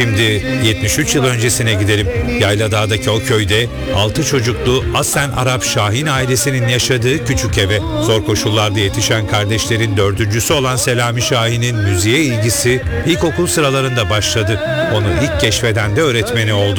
Şimdi 73 yıl öncesine gidelim. Yayladağ'daki o köyde 6 çocuklu aslen Arap Şahin ailesinin yaşadığı küçük eve zor koşullarda yetişen kardeşlerin dördüncüsü olan Selami Şahin'in müziğe ilgisi ilkokul sıralarında başladı. Onu ilk keşfeden de öğretmeni oldu.